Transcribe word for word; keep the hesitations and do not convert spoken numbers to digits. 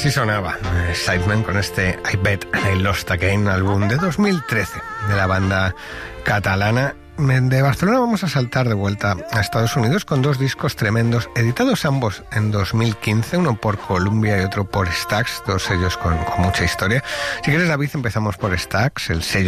Así sonaba Sidemen con este I Bet and I Lost Again, álbum de dos mil trece de la banda catalana. De Barcelona vamos a saltar de vuelta a Estados Unidos con dos discos tremendos, editados ambos en dos mil quince, uno por Columbia y otro por Stax, dos sellos con, con mucha historia. Si quieres, David, empezamos por Stax, el sello